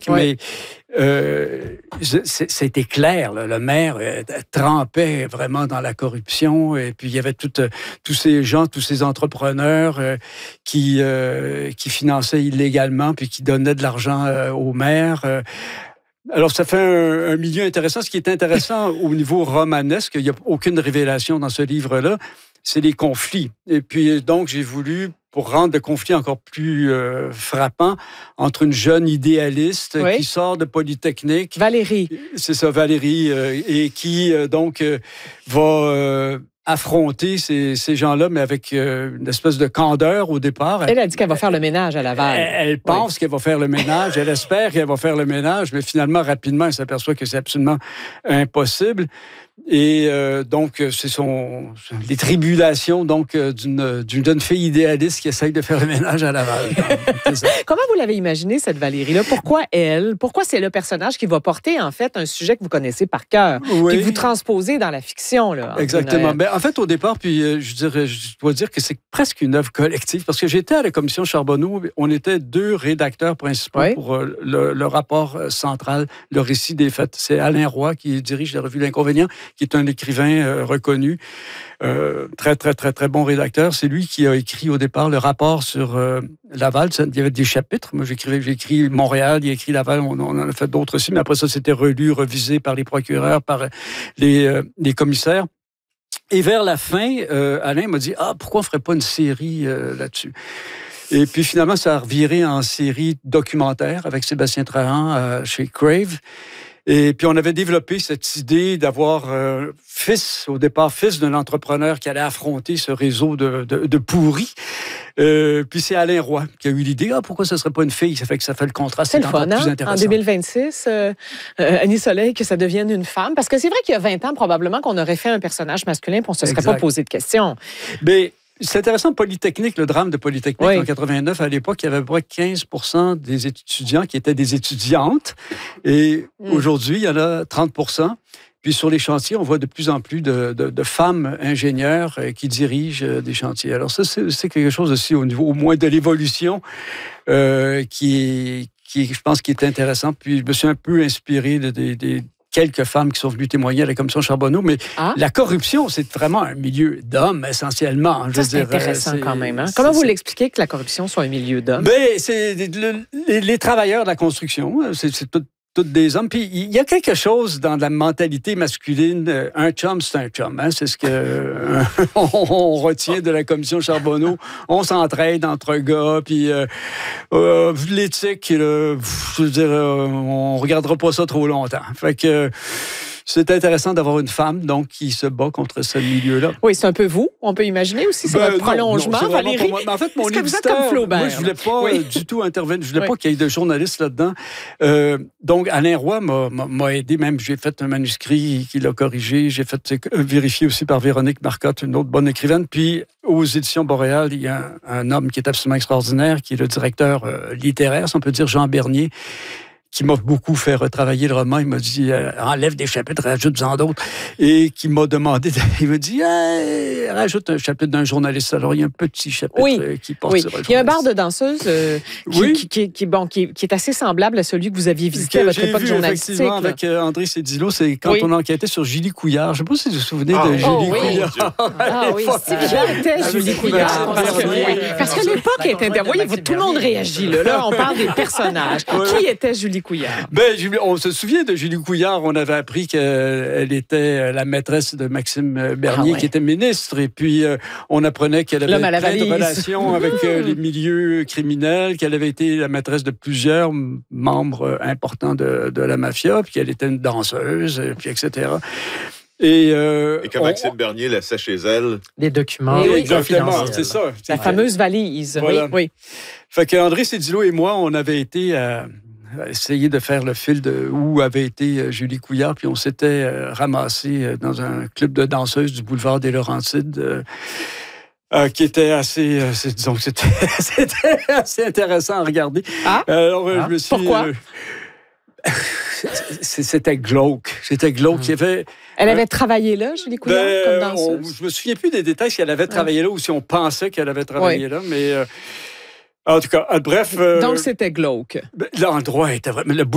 mais c'était clair. Là, le maire trempait vraiment dans la corruption. Et puis, il y avait tous ces gens, tous ces entrepreneurs qui finançaient illégalement puis qui donnaient de l'argent au maire. Alors, ça fait un milieu intéressant. Ce qui est intéressant au niveau romanesque, il n'y a aucune révélation dans ce livre-là, c'est les conflits. Et puis, donc, j'ai voulu, pour rendre le conflit encore plus frappant, entre une jeune idéaliste qui sort de Polytechnique. Valérie. C'est ça, Valérie, et qui, donc, va affronter ces gens-là, mais avec une espèce de candeur au départ. Elle a dit qu'elle va faire le ménage à Laval. Elle pense qu'elle va faire le ménage, elle espère qu'elle va faire le ménage, mais finalement, rapidement, elle s'aperçoit que c'est absolument impossible. Et donc, c'est les tribulations donc d'une jeune fille idéaliste qui essaye de faire le ménage à Laval. Comment vous l'avez imaginé, cette Valérie-là? Pourquoi elle? Pourquoi c'est le personnage qui va porter, en fait, un sujet que vous connaissez par cœur, que vous transposez dans la fiction? Là, exactement. En fait, au départ, puis je dois dire que c'est presque une œuvre collective, parce que j'étais à la commission Charbonneau, on était 2 rédacteurs principaux pour le rapport central, le récit des faits. C'est Alain Roy qui dirige la revue L'Inconvénient, qui est un écrivain reconnu, très, très, très, très bon rédacteur. C'est lui qui a écrit au départ le rapport sur Laval. Il y avait des chapitres. Moi, j'ai écrit Montréal, il a écrit Laval, on en a fait d'autres aussi, mais après ça, c'était relu, revisé par les procureurs, par les commissaires. Et vers la fin, Alain m'a dit « Ah, pourquoi on ne ferait pas une série là-dessus? » Et puis finalement, ça a reviré en série documentaire avec Sébastien Trahan chez Crave. Et puis, on avait développé cette idée d'avoir au départ, fils d'un entrepreneur qui allait affronter ce réseau de pourris. Puis, c'est Alain Roy qui a eu l'idée. Ah, pourquoi ce ne serait pas une fille? Ça fait que ça fait le contraste. C'est le fun, plus intéressant. En 2026, Annie Soleil, que ça devienne une femme. Parce que c'est vrai qu'il y a 20 ans, probablement, qu'on aurait fait un personnage masculin puis on ne se serait pas posé de questions. Mais c'est intéressant, Polytechnique, le drame de Polytechnique en 89, à l'époque, il y avait à peu près 15% des étudiants qui étaient des étudiantes. Et aujourd'hui, il y en a 30%. Puis sur les chantiers, on voit de plus en plus de femmes ingénieurs qui dirigent des chantiers. Alors ça, c'est quelque chose aussi au niveau, au moins de l'évolution, qui je pense, qui est intéressant. Puis je me suis un peu inspiré des quelques femmes qui sont venues témoigner à la commission Charbonneau, mais la corruption, c'est vraiment un milieu d'hommes, essentiellement. C'est intéressant quand même. Hein? Comment vous l'expliquez que la corruption soit un milieu d'hommes? C'est les travailleurs de la construction. C'est toutes des hommes. Puis il y a quelque chose dans la mentalité masculine. Un chum, c'est un chum. Hein? C'est ce on retient de la commission Charbonneau. On s'entraide entre gars. Puis l'éthique, je veux dire, on regardera pas ça trop longtemps. Fait que c'est intéressant d'avoir une femme donc qui se bat contre ce milieu-là. Oui, c'est un peu vous. On peut imaginer aussi. C'est votre prolongement, Valérie. En fait, mon éditeur, moi, je voulais pas du tout intervenir. Je voulais pas qu'il y ait de journalistes là-dedans. Donc, Alain Roy m'a aidé. Même, j'ai fait un manuscrit qu'il a corrigé. J'ai fait vérifier aussi par Véronique Marcotte, une autre bonne écrivaine. Puis, aux éditions Boréal, il y a un homme qui est absolument extraordinaire, qui est le directeur littéraire, si on peut dire, Jean Bernier, qui m'a beaucoup fait retravailler le roman. Il m'a dit, enlève des chapitres, rajoute-en d'autres. Et qui m'a demandé, il m'a dit, rajoute un chapitre d'un journaliste. Alors, il y a un petit chapitre qui porte sur le journaliste. Il y a un bar de danseuse qui est assez semblable à celui que vous aviez visité à votre époque journalistique. Effectivement, avec André Cédillo, c'est quand on enquêtait sur Julie Couillard. Je ne sais pas si vous vous souvenez de Julie Couillard. Oui, qui était Julie Couillard? Parce que l'époque était... Voyez, tout le monde réagit. Là, on parle des personnages. Qui était Julie Couillard? On se souvient de Julie Couillard. On avait appris qu'elle était la maîtresse de Maxime Bernier, qui était ministre. Et puis, on apprenait qu'elle avait plein de relations avec les milieux criminels, qu'elle avait été la maîtresse de plusieurs membres importants de la mafia, puis qu'elle était une danseuse, puis etc. Et que Maxime Bernier laissait chez elle des documents. Exactement, c'est ça. La fameuse valise. Voilà. Oui. Fait qu'André Cédillo et moi, on avait été essayer de faire le fil de où avait été Julie Couillard, puis on s'était ramassé dans un club de danseuses du boulevard des Laurentides, qui était assez, disons que c'était assez intéressant à regarder. Alors, je me suis... Pourquoi? C'était glauque. C'était glauque. Il y avait... Elle avait travaillé là, Julie Couillard, comme danseuse? Je me souviens plus des détails si elle avait travaillé là ou si on pensait qu'elle avait travaillé là, mais... En tout cas, bref... Donc, c'était glauque. L'endroit était vraiment...